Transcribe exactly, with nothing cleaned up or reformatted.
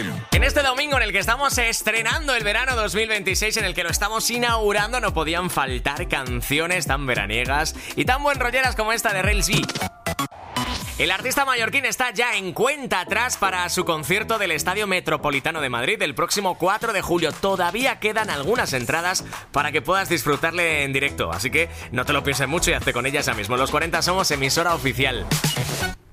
En este domingo en el que estamos estrenando el verano dos mil veintiséis, en el que lo estamos inaugurando, no podían faltar canciones tan veraniegas y tan buen rolleras como esta de Rels B. El artista mallorquín está ya en cuenta atrás para su concierto del Estadio Metropolitano de Madrid el próximo cuatro de julio. Todavía quedan algunas entradas para que puedas disfrutarle en directo, así que no te lo pienses mucho y hazte con ellas ya mismo. Los cuarenta somos emisora oficial.